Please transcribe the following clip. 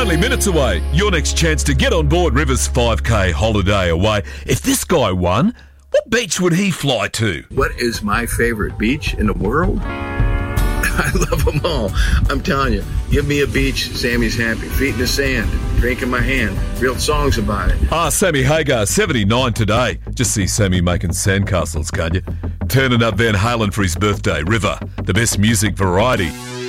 Only minutes away. Your next chance to get on board River's 5K holiday away. If this guy won, what beach would he fly to? What is my favorite beach in the world? I love them all. I'm telling you, give me a beach, Sammy's happy. Feet in the sand, drink in my hand, real songs about it. Sammy Hagar, 79 today. Just see Sammy making sandcastles, can't you? Turning up Van Halen for his birthday. River, the best music variety.